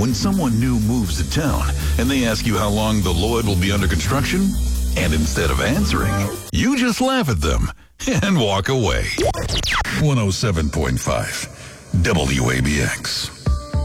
When someone new moves to town and they ask you how long the Lloyd will be under construction, and instead of answering, you just laugh at them and walk away. 107.5 WABX.